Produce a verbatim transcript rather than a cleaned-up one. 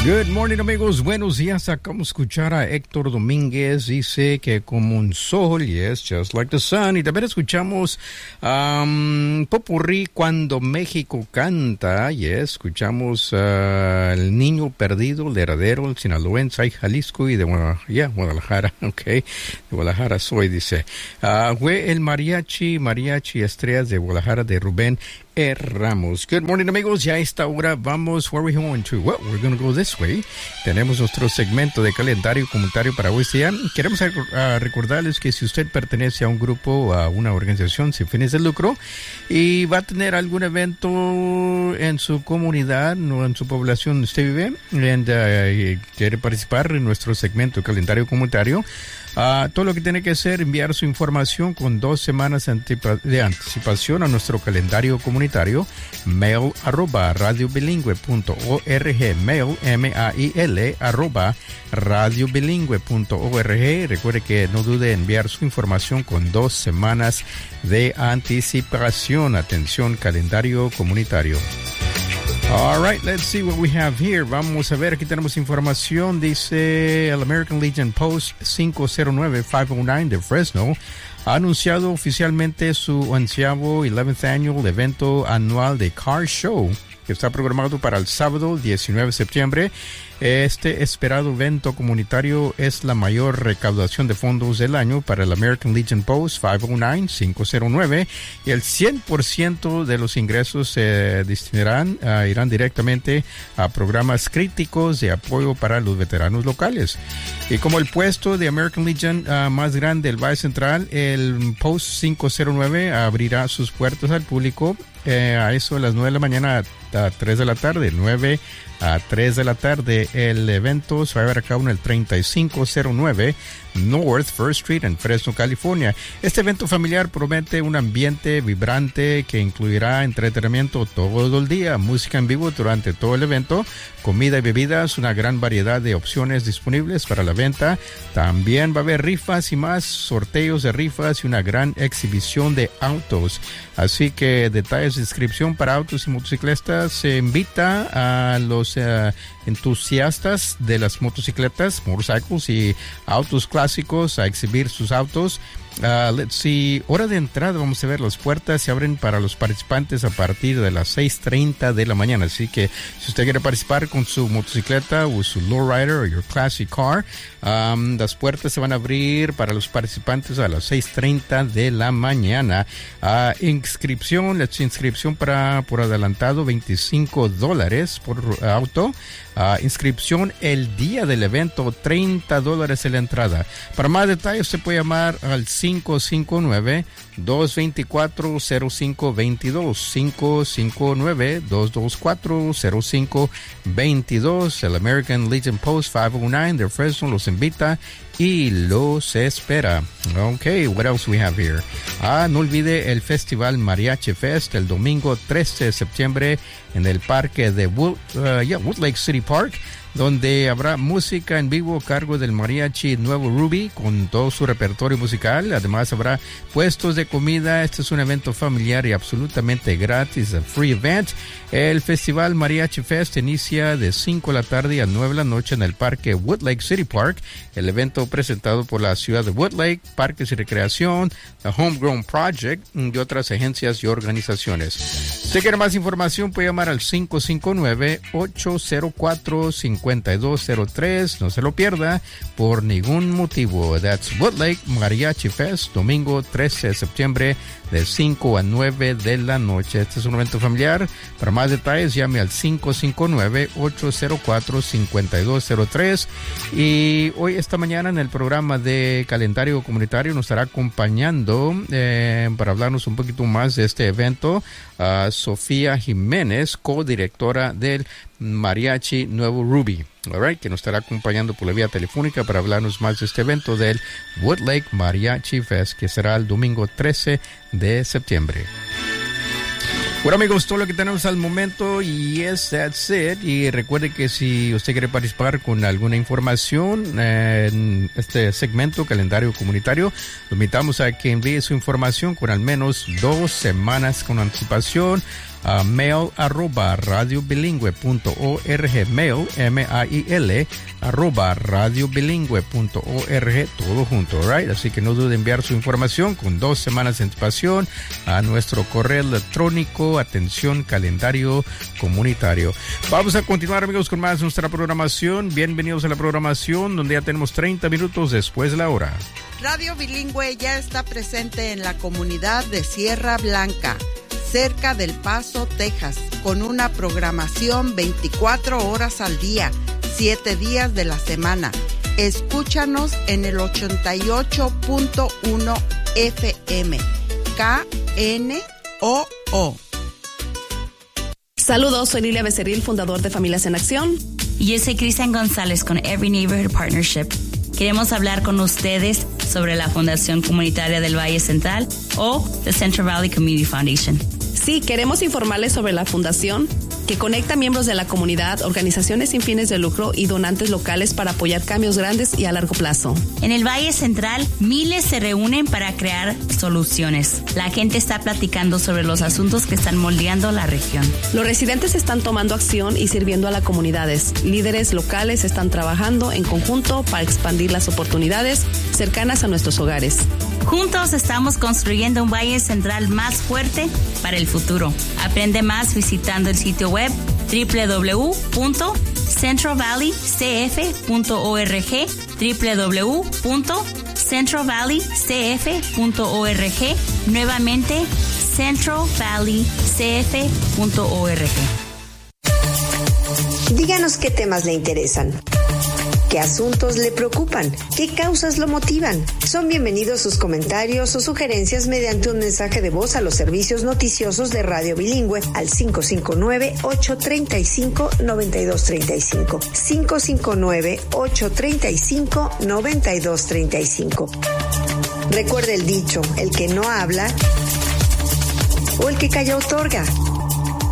Good morning, amigos. Buenos días. Acabamos de escuchar a Héctor Domínguez. Dice que como un sol, yes, just like the sun. Y también escuchamos um, Popurrí cuando México canta. Yes, escuchamos uh, El Niño Perdido, El Heredero, El Sinaloense, Jalisco y de yeah, Guadalajara. Ok, de Guadalajara soy, dice. Uh, fue el mariachi, mariachi estrellas de Guadalajara de Rubén E. Ramos. Good morning, amigos. Ya a esta hora vamos. Where are we going to? Well, we're going to go this way. Tenemos nuestro segmento de calendario comunitario para hoy día. Queremos uh, recordarles que si usted pertenece a un grupo, a una organización sin fines de lucro y va a tener algún evento en su comunidad o en su población donde usted vive and, uh, y quiere participar en nuestro segmento de calendario comunitario, Uh, todo lo que tiene que hacer es enviar su información con dos semanas antipa- de anticipación a nuestro calendario comunitario, mail arroba radiobilingüe punto org, mail, M A I L, arroba radiobilingüe punto org. Recuerde que no dude en enviar su información con dos semanas de anticipación. Atención, calendario comunitario. All right, let's see what we have here. Vamos a ver, aquí tenemos información. Dice el American Legion Post cinco cero nueve, cinco cero nueve de Fresno ha anunciado oficialmente su onceavo eleventh Annual evento anual de Car Show, que está programado para el sábado diecinueve de septiembre. Este esperado evento comunitario es la mayor recaudación de fondos del año para el American Legion Post cinco cero nueve, cinco cero nueve, y el cien por ciento de los ingresos se eh, destinarán, uh, irán directamente a programas críticos de apoyo para los veteranos locales. Y como el puesto de American Legion uh, más grande del Valle Central, el Post cinco cero nueve abrirá sus puertas al público eh, a eso de las nueve de la mañana a tres de la tarde, nueve a tres de la tarde. El evento se va a llevar a cabo en el treinta y cinco cero nueve North First Street en Fresno, California. Este evento familiar promete un ambiente vibrante que incluirá entretenimiento todo el día, música en vivo durante todo el evento, comida y bebidas, una gran variedad de opciones disponibles para la venta. También va a haber rifas y más, sorteos de rifas y una gran exhibición de autos. Así que detalles de inscripción para autos y motocicletas. Se invita a los uh, entusiastas de las motocicletas, motorcycles y autos clásicos a exhibir sus autos. Uh, let's see, hora de entrada, vamos a ver, las puertas se abren para los participantes a partir de las seis treinta de la mañana, así que si usted quiere participar con su motocicleta o su lowrider o your classic car, um, las puertas se van a abrir para los participantes a las seis treinta de la mañana. Uh, inscripción, let's see, inscripción para por adelantado, veinticinco dólares por uh, auto. Uh, inscripción el día del evento, treinta dólares en la entrada. Para más detalles, usted puede llamar al cinco cinco nueve, dos dos cuatro, cero cinco dos dos, cinco cinco nueve, dos dos cuatro, cero cinco dos dos. El American Legion Post cinco cero nueve de Fresno los invita y los espera. Okay, what else we have here? Ah, no olvide el Festival Mariachi Fest el domingo trece de septiembre en el parque de Wood, uh, yeah, Woodlake City Park, donde habrá música en vivo a cargo del mariachi Nuevo Ruby con todo su repertorio musical. Además habrá puestos de comida. Este es un evento familiar y absolutamente gratis, a free event. El Festival Mariachi Fest inicia de cinco de la tarde a nueve de la noche en el parque Woodlake City Park. El evento presentado por la ciudad de Woodlake, Parques y Recreación, The Homegrown Project y otras agencias y organizaciones. Si quiere más información puede llamar al cinco cinco nueve, ocho cero cuatro, cinco dos cero tres. No se lo pierda por ningún motivo. That's Woodlake Mariachi Fest, domingo trece de septiembre de cinco a nueve de la noche. Este es un evento familiar. Para más detalles llame al cinco cinco nueve, ocho cero cuatro, cinco dos cero tres. Y hoy, esta mañana, en el programa de calendario comunitario nos estará acompañando eh, para hablarnos un poquito más de este evento uh, Sofía Jiménez, codirectora del Mariachi Nuevo Ruby, all right, que nos estará acompañando por la vía telefónica para hablarnos más de este evento del Woodlake Mariachi Fest, que será el domingo trece de septiembre. Bueno, amigos, todo lo que tenemos al momento, yes, that's it. Y recuerde que si usted quiere participar con alguna información eh, en este segmento, calendario comunitario, lo invitamos a que envíe su información con al menos dos semanas con anticipación a mail arroba radiobilingüe punto org, mail, M A I L, arroba radiobilingüe punto org, todo junto, right? Así que no dude en enviar su información con dos semanas de anticipación a nuestro correo electrónico, atención calendario comunitario. Vamos a continuar, amigos, con más de nuestra programación. Bienvenidos a la programación donde ya tenemos treinta minutos después de la hora. Radio Bilingüe ya está presente en la comunidad de Sierra Blanca, cerca del Paso, Texas, con una programación veinticuatro horas al día, siete días de la semana. Escúchanos en el ochenta y ocho punto uno F M, K N O O. Saludos, soy Lilia Becerril, fundador de Familias en Acción. Y yo soy Cristian González con Every Neighborhood Partnership. Queremos hablar con ustedes sobre la Fundación Comunitaria del Valle Central o The Central Valley Community Foundation. Sí, queremos informarles sobre la fundación que conecta miembros de la comunidad, organizaciones sin fines de lucro y donantes locales para apoyar cambios grandes y a largo plazo. En el Valle Central, miles se reúnen para crear soluciones. La gente está platicando sobre los asuntos que están moldeando la región. Los residentes están tomando acción y sirviendo a las comunidades. Líderes locales están trabajando en conjunto para expandir las oportunidades cercanas a nuestros hogares. Juntos estamos construyendo un Valle Central más fuerte para el futuro. Aprende más visitando el sitio web doble u doble u doble u punto central valley c f punto org, doble u doble u doble u punto central valley c f punto org, nuevamente central valley c f punto org. Díganos qué temas le interesan. ¿Qué asuntos le preocupan? ¿Qué causas lo motivan? Son bienvenidos sus comentarios o sugerencias mediante un mensaje de voz a los servicios noticiosos de Radio Bilingüe al cinco cinco nueve, ocho tres cinco, nueve dos tres cinco. cinco cinco nueve, ocho tres cinco, nueve dos tres cinco. Recuerde el dicho, el que no habla o el que calla otorga.